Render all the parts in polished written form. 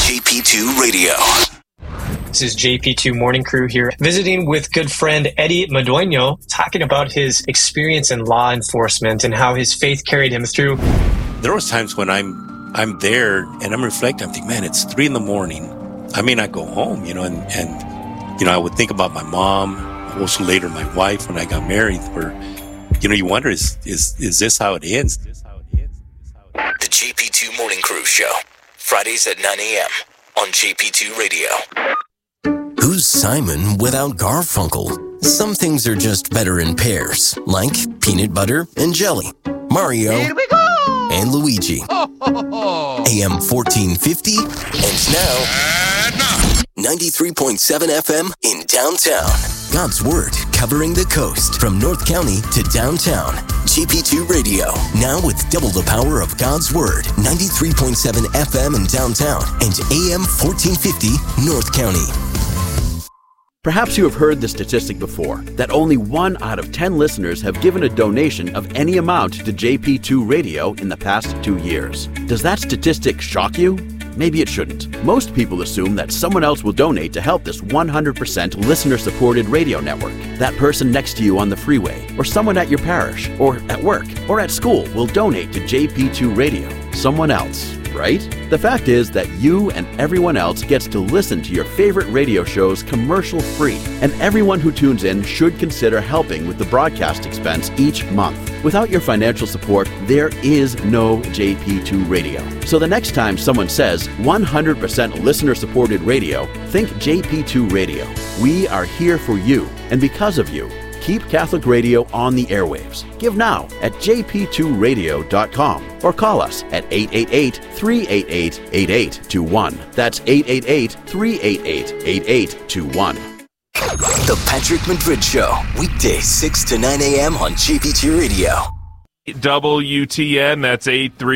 JP2 Radio. This is JP2 Morning Crew here, visiting with good friend Eddie Madueño, talking about his experience in law enforcement and how his faith carried him through. There was times when I'm there and I'm reflecting, I'm thinking, man, it's 3 a.m. I may not go home, and I would think about my mom, also later my wife when I got married, where, you wonder, is this how it ends? The JP2 Morning Crew Show, Fridays at 9 a.m. on JP2 Radio. Who's Simon without Garfunkel? Some things are just better in pairs, like peanut butter and jelly, Mario and Luigi. AM 1450 and now 93.7 FM in downtown. God's Word covering the coast from North County to downtown. JP2 Radio, now with double the power of God's Word. 93.7 FM in downtown and AM 1450 North County. Perhaps you have heard the statistic before, that only 1 out of 10 listeners have given a donation of any amount to JP2 Radio in the past 2 years. Does that statistic shock you? Maybe it shouldn't. Most people assume that someone else will donate to help this 100% listener-supported radio network. That person next to you on the freeway, or someone at your parish, or at work, or at school will donate to JP2 Radio. Someone else, right? The fact is that you and everyone else gets to listen to your favorite radio shows commercial-free, and everyone who tunes in should consider helping with the broadcast expense each month. Without your financial support, there is no JP2 Radio. So the next time someone says 100% listener-supported radio, think JP2 Radio. We are here for you, and because of you, keep Catholic Radio on the airwaves. Give now at jp2radio.com or call us at 888-388-8821. That's 888-388-8821. The Patrick Madrid Show, weekdays 6 to 9 a.m. on JP2 Radio. WTN, that's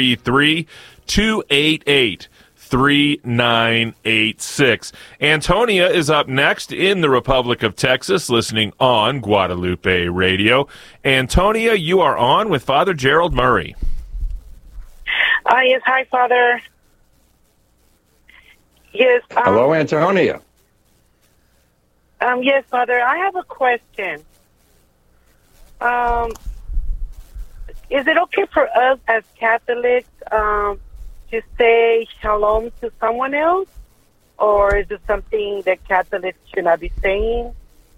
833-288-3986. Antonia is up next in the Republic of Texas, listening on Guadalupe Radio. Antonia, you are on with Father Gerald Murray. Yes, hi, Father. Yes. Hello, Antonia. Yes, Father, I have a question. Is it okay for us as Catholics to say shalom to someone else? Or is it something that Catholics should not be saying?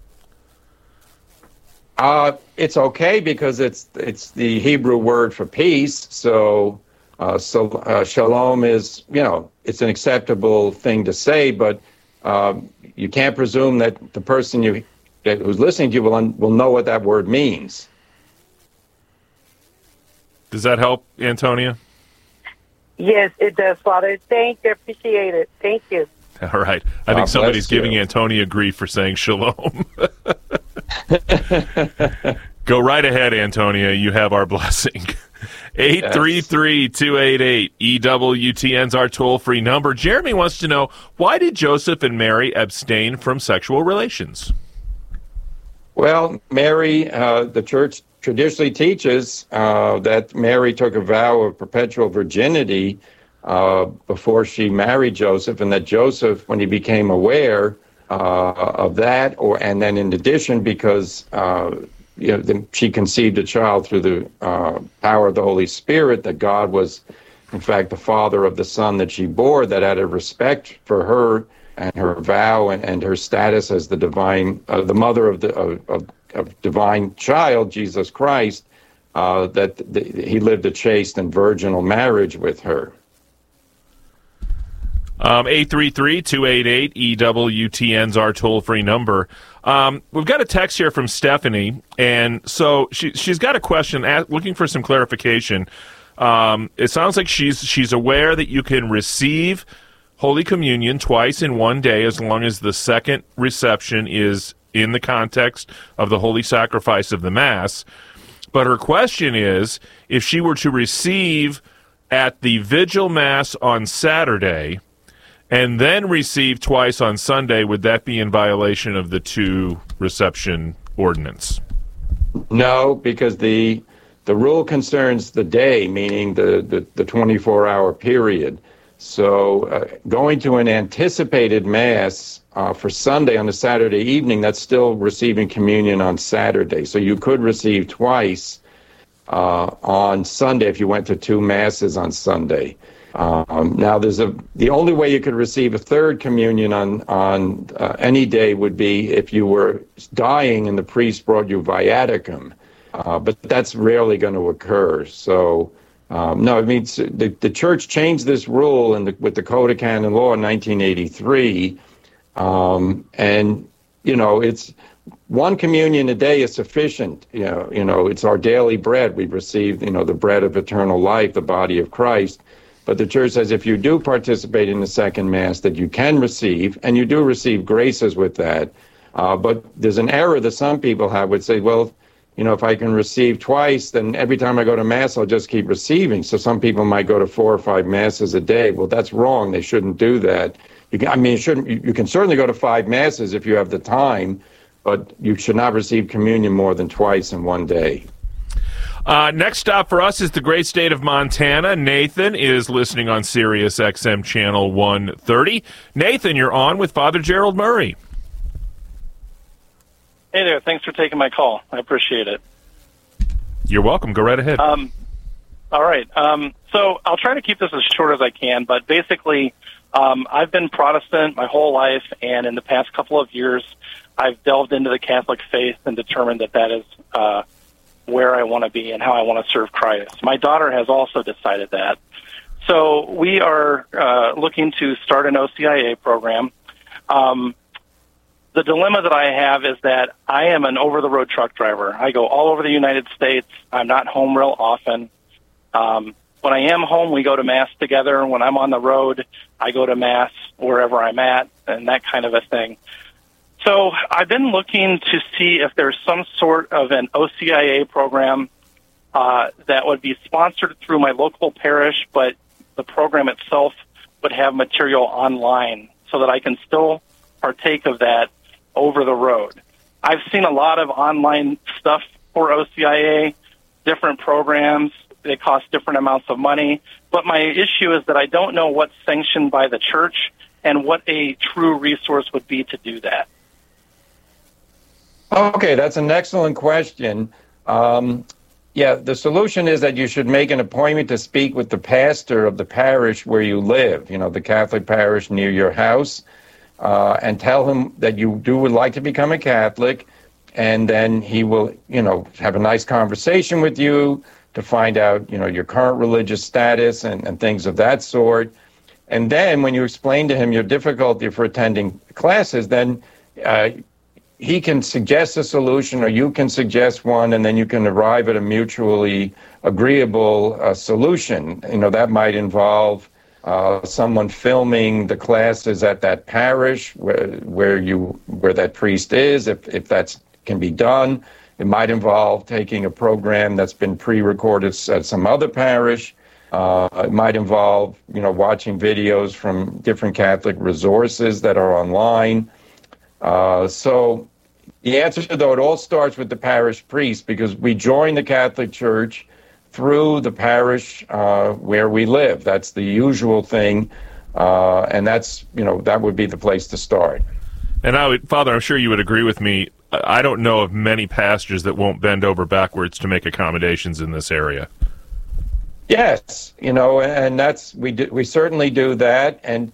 It's okay because it's the Hebrew word for peace. So shalom is, it's an acceptable thing to say, but you can't presume that the person who's listening to you will know what that word means. Does that help, Antonia? Yes, it does, Father. Thank you. Appreciate it. Thank you. All right. I think somebody's giving Antonia grief for saying shalom. Go right ahead, Antonia. You have our blessing. 833-288-EWTN's our toll-free number. Jeremy wants to know, why did Joseph and Mary abstain from sexual relations? Well, Mary, the church traditionally teaches that Mary took a vow of perpetual virginity before she married Joseph, and that Joseph, when he became aware of that, and then in addition, because she conceived a child through the power of the Holy Spirit, that God was, in fact, the father of the son that she bore, that out of respect for her and her vow and her status as the divine, the mother of divine child, Jesus Christ, he lived a chaste and virginal marriage with her. 833-288-EWTN's our toll-free number. We've got a text here from Stephanie, and so she's got a question, looking for some clarification. It sounds like she's aware that you can receive Holy Communion twice in one day as long as the second reception is in the context of the Holy Sacrifice of the Mass. But her question is, if she were to receive at the Vigil Mass on Saturday and then receive twice on Sunday, would that be in violation of the two reception ordinance? No, because the rule concerns the day, meaning the 24-hour period. So going to an anticipated Mass for Sunday on a Saturday evening, that's still receiving communion on Saturday. So you could receive twice on Sunday if you went to 2 Masses on Sunday. Now, the only way you could receive a third communion on any day would be if you were dying and the priest brought you viaticum, but that's rarely going to occur. So, no, it means the church changed this rule with the Code of Canon Law in 1983, and it's one communion a day is sufficient. It's our daily bread. We've received, the bread of eternal life, the body of Christ. But the church says if you do participate in the second Mass, that you can receive, and you do receive graces with that. But there's an error that some people have would say, well, if I can receive twice, then every time I go to Mass, I'll just keep receiving. So some people might go to 4 or 5 Masses a day. Well, that's wrong. They shouldn't do that. You can certainly go to 5 Masses if you have the time, but you should not receive communion more than twice in one day. Next stop for us is the great state of Montana. Nathan is listening on Sirius XM Channel 130. Nathan, you're on with Father Gerald Murray. Hey there. Thanks for taking my call. I appreciate it. You're welcome. Go right ahead. All right. So I'll try to keep this as short as I can, but basically I've been Protestant my whole life, and in the past couple of years I've delved into the Catholic faith and determined that is where I want to be and how I want to serve Christ. My daughter has also decided that. So we are looking to start an OCIA program. The dilemma that I have is that I am an over-the-road truck driver. I go all over the United States. I'm not home real often. When I am home, we go to Mass together. When I'm on the road, I go to Mass wherever I'm at and that kind of a thing. So I've been looking to see if there's some sort of an OCIA program that would be sponsored through my local parish, but the program itself would have material online so that I can still partake of that over the road. I've seen a lot of online stuff for OCIA, different programs. They cost different amounts of money. But my issue is that I don't know what's sanctioned by the church and what a true resource would be to do that. Okay, that's an excellent question. The solution is that you should make an appointment to speak with the pastor of the parish where you live, the Catholic parish near your house, and tell him that you would like to become a Catholic, and then he will, have a nice conversation with you to find out, your current religious status and things of that sort. And then when you explain to him your difficulty for attending classes, then he can suggest a solution or you can suggest one, and then you can arrive at a mutually agreeable solution. That might involve someone filming the classes at that parish where that priest is, if that can be done. It might involve taking a program that's been pre-recorded at some other parish. It might involve, watching videos from different Catholic resources that are online. So the answer, though, it all starts with the parish priest, because we join the Catholic Church through the parish where we live. That's the usual thing, and that's, that would be the place to start. And Father, I'm sure you would agree with me. I don't know of many pastors that won't bend over backwards to make accommodations in this area. Yes, and we certainly do that. And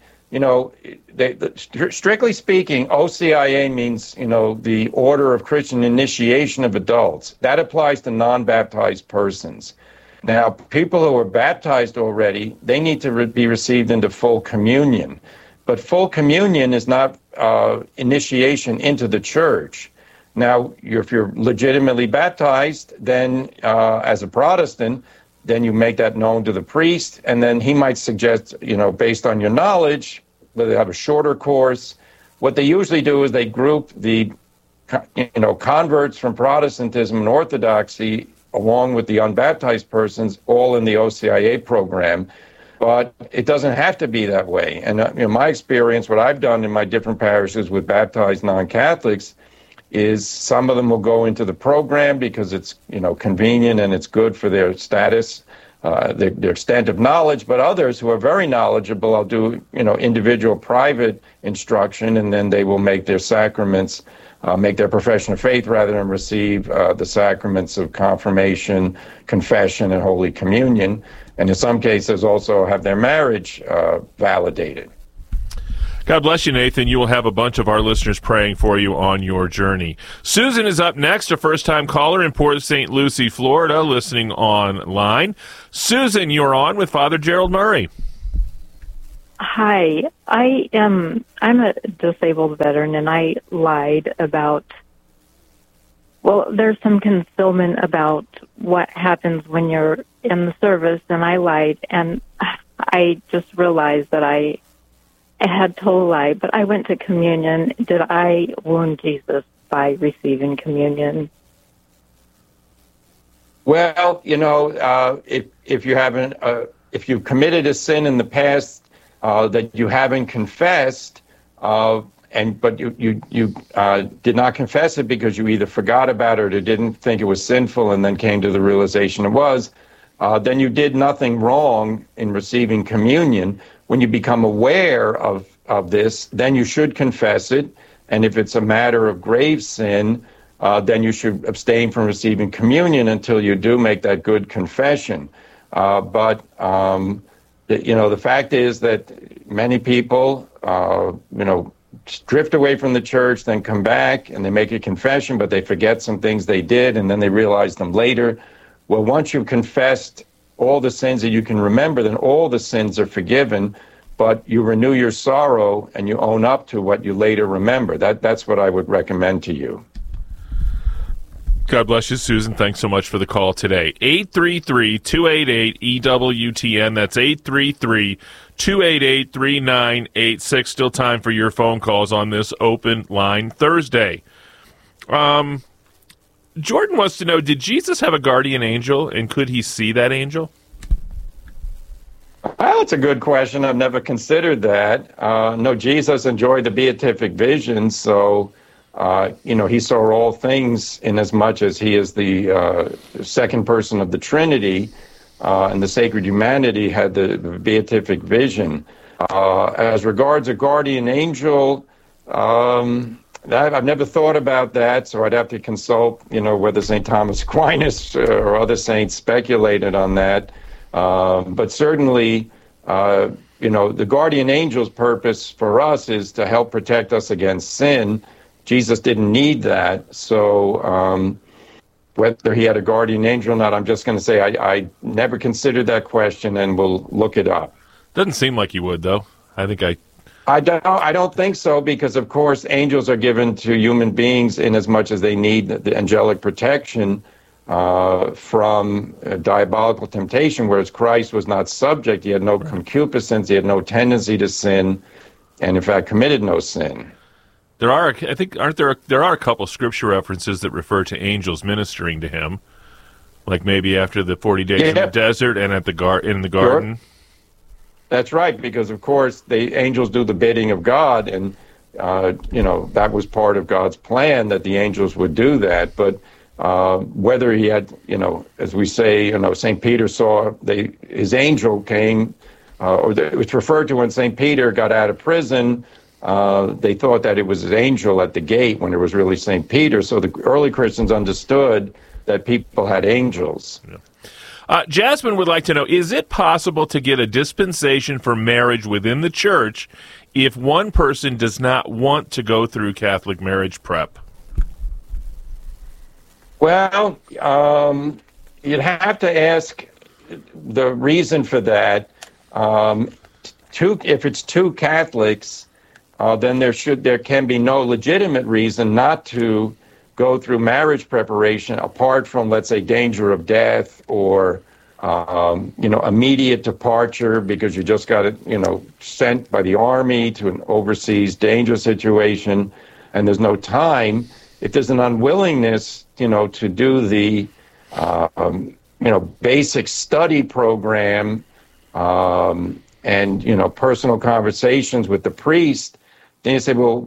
strictly speaking, OCIA means, the Order of Christian Initiation of Adults. That applies to non-baptized persons. Now, people who are baptized already, they need to be received into full communion. But full communion is not initiation into the church. Now, if you're legitimately baptized, then as a Protestant, then you make that known to the priest, and then he might suggest, based on your knowledge, that they have a shorter course. What they usually do is they group the, converts from Protestantism and Orthodoxy along with the unbaptized persons all in the OCIA program. But it doesn't have to be that way. And in my experience, what I've done in my different parishes with baptized non-Catholics is some of them will go into the program because it's, convenient and it's good for their status. their extent of knowledge, but others who are very knowledgeable, I'll do, individual private instruction, and then they will make their sacraments, make their profession of faith rather than receive the sacraments of confirmation, confession, and Holy Communion, and in some cases also have their marriage validated. God bless you, Nathan. You will have a bunch of our listeners praying for you on your journey. Susan is up next, a first-time caller in Port St. Lucie, Florida, listening online. Susan, you're on with Father Gerald Murray. Hi. I'm a disabled veteran, and I lied about, there's some concealment about what happens when you're in the service, and I lied, and I just realized that I had told a lie, but I went to communion. Did I wound Jesus by receiving communion? Well, if you haven't, if you've committed a sin in the past that you haven't confessed, but you did not confess it because you either forgot about it or didn't think it was sinful, and then came to the realization it was, then you did nothing wrong in receiving communion. When you become aware of this, then you should confess it. And if it's a matter of grave sin, then you should abstain from receiving communion until you do make that good confession. But the fact is that many people, drift away from the church, then come back and they make a confession, but they forget some things they did, and then they realize them later. Well, once you've confessed all the sins that you can remember, then all the sins are forgiven, but you renew your sorrow and you own up to what you later remember. That's what I would recommend to you. God bless you, Susan. Thanks so much for the call today. 833-288-EWTN. That's 833-288-3986. Still time for your phone calls on this Open Line Thursday. Jordan wants to know, did Jesus have a guardian angel, and could he see that angel? Well, that's a good question. I've never considered that. No, Jesus enjoyed the beatific vision, so, he saw all things in as much as he is the second person of the Trinity, and the sacred humanity had the beatific vision. As regards a guardian angel, I've never thought about that, so I'd have to consult, whether St. Thomas Aquinas or other saints speculated on that. But certainly, the guardian angel's purpose for us is to help protect us against sin. Jesus didn't need that, so whether he had a guardian angel or not, I'm just going to say I never considered that question, and we'll look it up. Doesn't seem like you would, though. I don't think so, because of course angels are given to human beings in as much as they need the angelic protection from diabolical temptation, whereas Christ was not subject. He had no concupiscence, he had no tendency to sin, and in fact committed no sin. There are a couple scripture references that refer to angels ministering to him, like maybe after the 40 days in the desert and in the garden. Sure. That's right, because of course the angels do the bidding of God, and that was part of God's plan that the angels would do that. But whether he had, as we say, St. Peter saw his angel came, it's referred to when St. Peter got out of prison. They thought that it was his angel at the gate when it was really St. Peter. So the early Christians understood that people had angels. Yeah. Jasmine would like to know, is it possible to get a dispensation for marriage within the church if one person does not want to go through Catholic marriage prep? Well, you'd have to ask the reason for that. If it's two Catholics, then there can be no legitimate reason not to go through marriage preparation apart from, let's say, danger of death or immediate departure because you just got sent by the army to an overseas danger situation and there's no time. If there's an unwillingness to do the basic study program and personal conversations with the priest, then you say, well,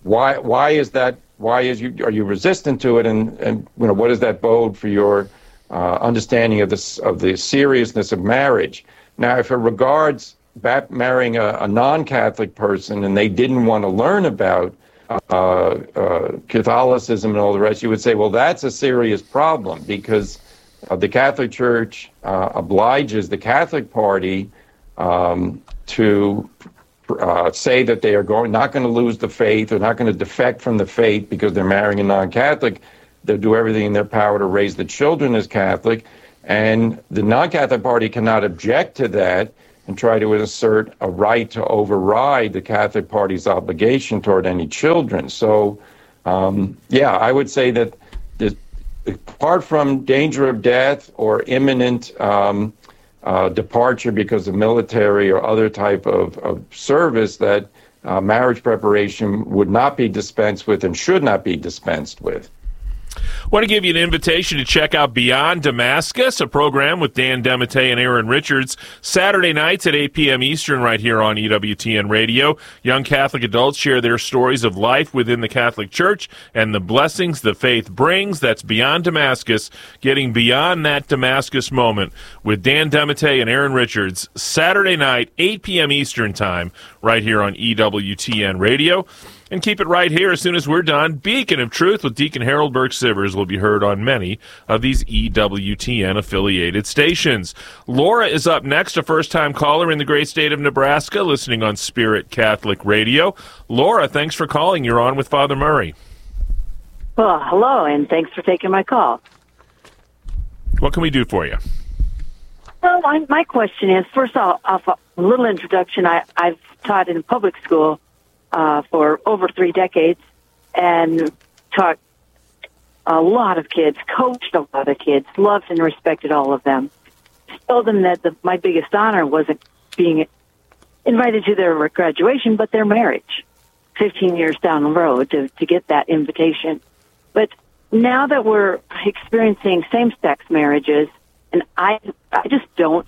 why is that? Are you resistant to it? And what does that bode for your understanding of the seriousness of marriage. Now, if it regards marrying a non-Catholic person and they didn't want to learn about Catholicism and all the rest, you would say, well, that's a serious problem, because the Catholic Church obliges the Catholic Party to say that they are not going to lose the faith, they're not going to defect from the faith because they're marrying a non-Catholic. They'll do everything in their power to raise the children as Catholic, and the non-Catholic Party cannot object to that and try to assert a right to override the Catholic Party's obligation toward any children. So, I would say that apart from danger of death or imminent departure because of military or other type of service, that marriage preparation would not be dispensed with and should not be dispensed with. I want to give you an invitation to check out Beyond Damascus, a program with Dan DeMattei and Aaron Richards, Saturday nights at 8 p.m. Eastern right here on EWTN Radio. Young Catholic adults share their stories of life within the Catholic Church and the blessings the faith brings. That's Beyond Damascus, getting beyond that Damascus moment with Dan DeMattei and Aaron Richards, Saturday night, 8 p.m. Eastern time, right here on EWTN Radio. And keep it right here. As soon as we're done, Beacon of Truth with Deacon Harold Burke-Sivers will be heard on many of these EWTN-affiliated stations. Laura is up next, a first-time caller in the great state of Nebraska, listening on Spirit Catholic Radio. Laura, thanks for calling. You're on with Father Murray. Well, hello, and thanks for taking my call. What can we do for you? Well, my question is, first off, a little introduction. I've taught in public school for over 3 decades and taught a lot of kids, coached a lot of kids, loved and respected all of them. Told them that my biggest honor wasn't being invited to their graduation, but their marriage 15 years down the road to get that invitation. But now that we're experiencing same-sex marriages, and I just don't.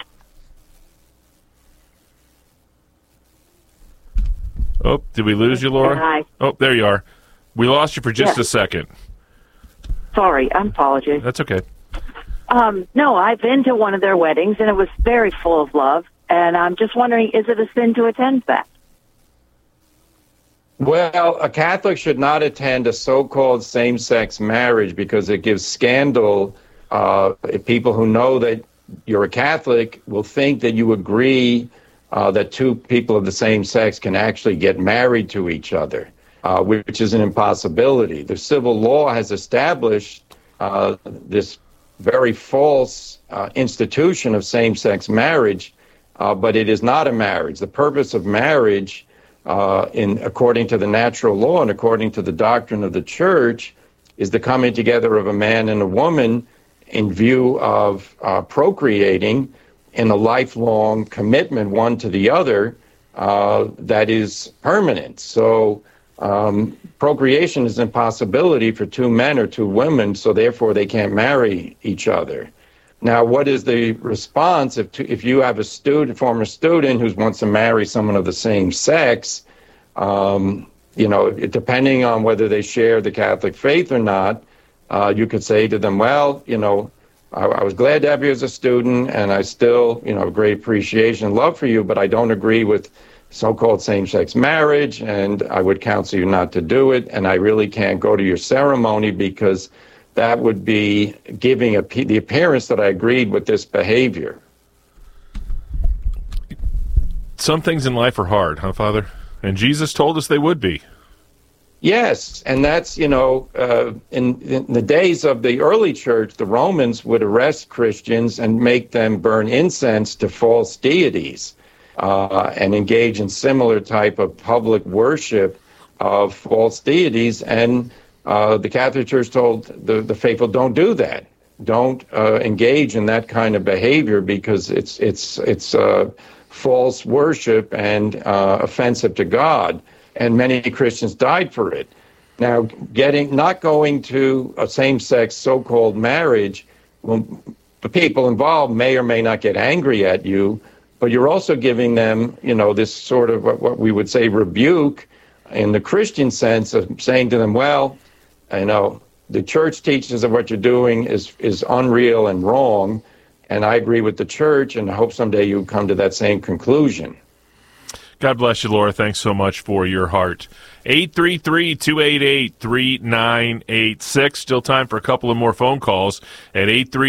Oh, did we lose you, Laura? Oh, there you are. We lost you for just a second. Sorry, I apologize. That's okay. No, I've been to one of their weddings, and it was very full of love, and I'm just wondering, is it a sin to attend that? Well, a Catholic should not attend a so-called same-sex marriage because it gives scandal. If people who know that you're a Catholic will think that you agree that two people of the same sex can actually get married to each other, which is an impossibility. The civil law has established this very false institution of same-sex marriage, but it is not a marriage. The purpose of marriage, according to the natural law and according to the doctrine of the Church, is the coming together of a man and a woman in view of procreating in a lifelong commitment one to the other that is permanent. So procreation is an impossibility for two men or two women, so therefore they can't marry each other. Now, what is the response if you have a former student who wants to marry someone of the same sex? Depending on whether they share the Catholic faith or not, you could say to them, well, I was glad to have you as a student, and I still, great appreciation and love for you, but I don't agree with so-called same-sex marriage, and I would counsel you not to do it, and I really can't go to your ceremony because that would be giving the appearance that I agreed with this behavior. Some things in life are hard, huh, Father? And Jesus told us they would be. Yes, and that's, in the days of the early church, the Romans would arrest Christians and make them burn incense to false deities and engage in similar type of public worship of false deities. And the Catholic Church told the faithful, don't do that. Don't engage in that kind of behavior because it's false worship and offensive to God. And many Christians died for it. Now, not going to a same-sex so-called marriage, the people involved may or may not get angry at you, but you're also giving them, this sort of what we would say rebuke in the Christian sense of saying to them, well, the church teaches that what you're doing is unreal and wrong, and I agree with the church, and I hope someday you come to that same conclusion. God bless you, Laura. Thanks so much for your heart. 833-288-3986. Still time for a couple of more phone calls at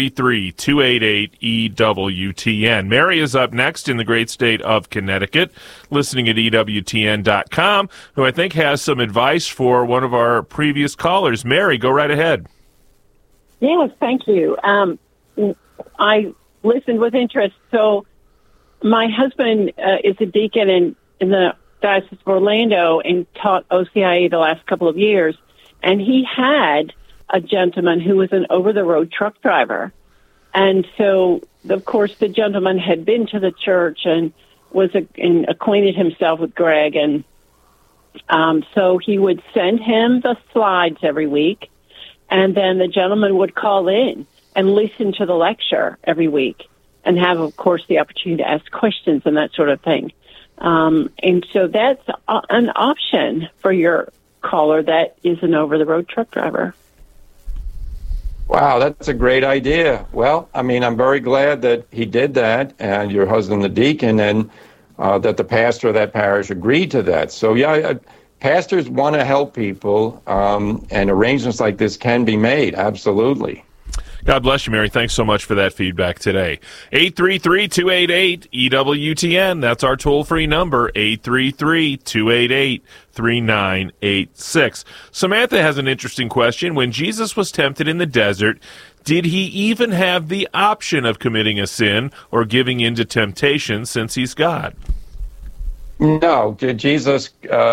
833-288-EWTN. Mary is up next in the great state of Connecticut, listening at EWTN.com, who I think has some advice for one of our previous callers. Mary, go right ahead. Yes, thank you. I listened with interest. So my husband is a deacon in the Diocese of Orlando and taught OCIA the last couple of years. And he had a gentleman who was an over-the-road truck driver. And so, of course, the gentleman had been to the church and and acquainted himself with Greg. And so he would send him the slides every week. And then the gentleman would call in and listen to the lecture every week and have, of course, the opportunity to ask questions and that sort of thing. And so that's an option for your caller that is an over-the-road truck driver. Wow, that's a great idea. Well, I mean, I'm very glad that he did that, and your husband, the deacon, and that the pastor of that parish agreed to that. So, yeah, pastors want to help people, and arrangements like this can be made, absolutely. God bless you, Mary. Thanks so much for that feedback today. 833-288-EWTN. That's our toll-free number, 833-288-3986. Samantha has an interesting question. When Jesus was tempted in the desert, did he even have the option of committing a sin or giving in to temptation since he's God? No. Jesus,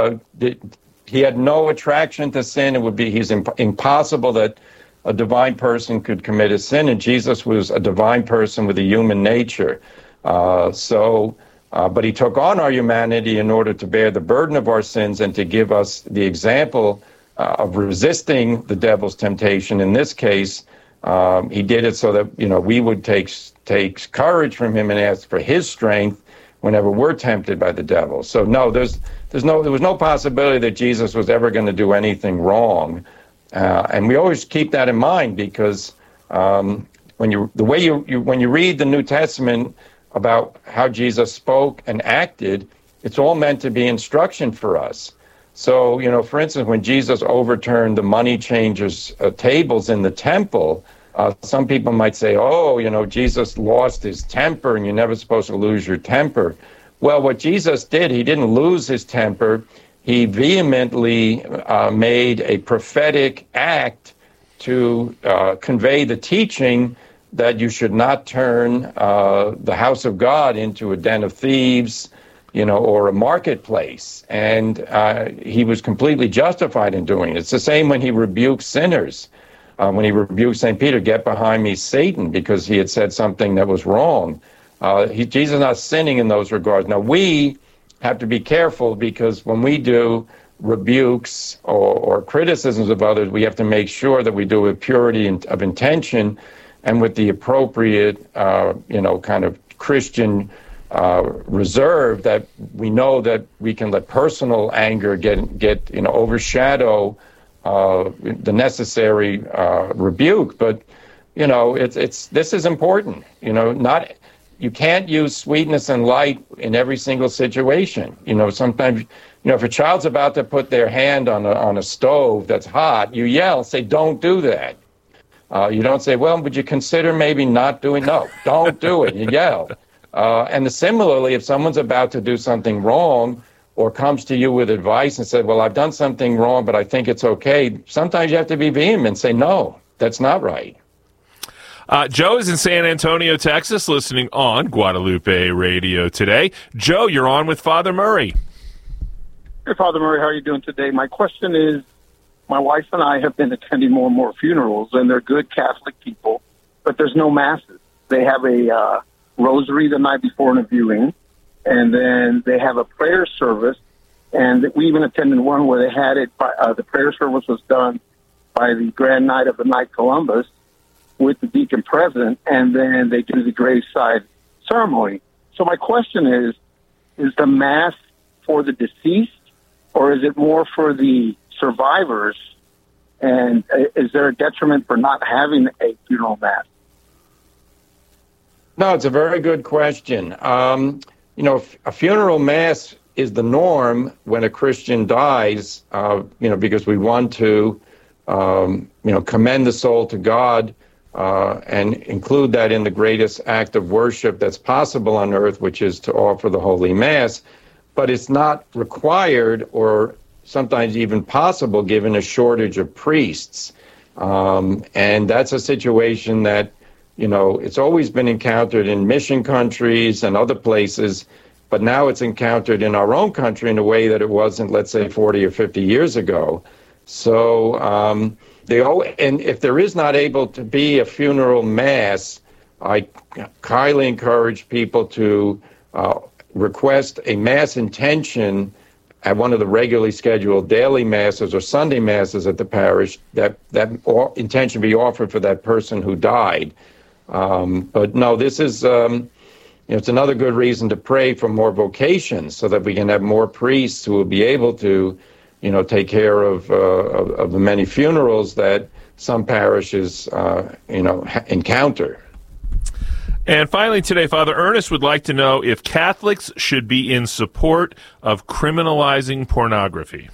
he had no attraction to sin. It would be impossible that a divine person could commit a sin, and Jesus was a divine person with a human nature. But he took on our humanity in order to bear the burden of our sins and to give us the example of resisting the devil's temptation. In this case, he did it so that we would take courage from him and ask for his strength whenever we're tempted by the devil. So no, there was no possibility that Jesus was ever going to do anything wrong. And we always keep that in mind because when you read the New Testament about how Jesus spoke and acted, it's all meant to be instruction for us. So, for instance, when Jesus overturned the money changers' tables in the temple, some people might say, Jesus lost his temper and you're never supposed to lose your temper. Well, what Jesus did, he didn't lose his temper. He vehemently made a prophetic act to convey the teaching that you should not turn the house of God into a den of thieves, or a marketplace. And he was completely justified in doing it. It's the same when he rebuked sinners. When he rebuked St. Peter, "Get behind me, Satan," because he had said something that was wrong. Jesus is not sinning in those regards. Now, we have to be careful because when we do rebukes or criticisms of others, we have to make sure that we do it with purity of intention and with the appropriate, kind of Christian reserve, that we know that we can let personal anger get overshadow the necessary rebuke. But this is important. You can't use sweetness and light in every single situation. Sometimes, if a child's about to put their hand on a stove that's hot, you yell, say, "Don't do that." You don't say, "Well, would you consider maybe not doing?" No, don't do it. You yell. And similarly, if someone's about to do something wrong or comes to you with advice and says, "Well, I've done something wrong, but I think it's okay," sometimes you have to be vehement and say, "No, that's not right." Joe is in San Antonio, Texas, listening on Guadalupe Radio today. Joe, you're on with Father Murray. Hey, Father Murray, how are you doing today? My question is, my wife and I have been attending more and more funerals, and they're good Catholic people, but there's no masses. They have a rosary the night before a viewing, and then they have a prayer service, and we even attended one where they had it, the prayer service was done by the Grand Knight of the Knight Columbus, with the deacon present, and then they do the graveside ceremony. So my question is the Mass for the deceased, or is it more for the survivors And is there a detriment for not having a funeral mass? No, it's a very good question. A funeral mass is the norm when a Christian dies, because we want to, commend the soul to God and include that in the greatest act of worship that's possible on earth, which is to offer the Holy Mass. But it's not required or sometimes even possible given a shortage of priests. And that's a situation that, it's always been encountered in mission countries and other places, but now it's encountered in our own country in a way that it wasn't, let's say, 40 or 50 years ago. So, and if there is not able to be a funeral mass, I highly encourage people to request a mass intention at one of the regularly scheduled daily masses or Sunday masses at the parish, that intention be offered for that person who died. But no, this is, it's another good reason to pray for more vocations so that we can have more priests who will be able to, take care of the many funerals that some parishes, encounter. And finally today, Father Ernest would like to know if Catholics should be in support of criminalizing pornography.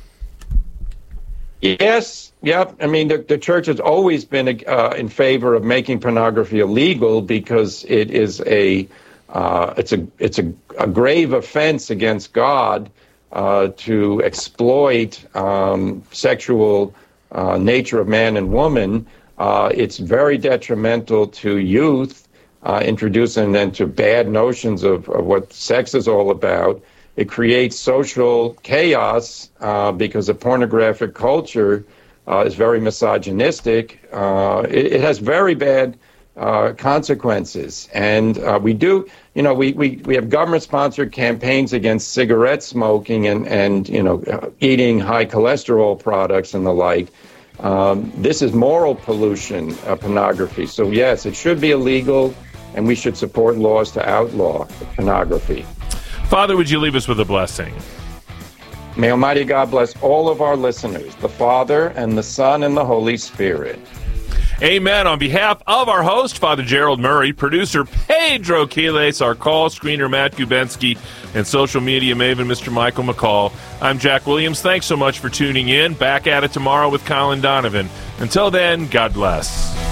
Yes. Yep. I mean, the church has always been in favor of making pornography illegal because it is it's a grave offense against God to exploit sexual nature of man and woman. It's very detrimental to youth. Introducing them to bad notions of what sex is all about. It creates social chaos because a pornographic culture is very misogynistic. It has very bad consequences. And we have government-sponsored campaigns against cigarette smoking and eating high cholesterol products and the like. This is moral pollution, pornography. So yes, it should be illegal. And we should support laws to outlaw pornography. Father, would you leave us with a blessing? May Almighty God bless all of our listeners, the Father and the Son and the Holy Spirit. Amen. On behalf of our host, Father Gerald Murray, producer Pedro Quiles, our call screener Matt Gubensky, and social media maven Mr. Michael McCall, I'm Jack Williams. Thanks so much for tuning in. Back at it tomorrow with Colin Donovan. Until then, God bless.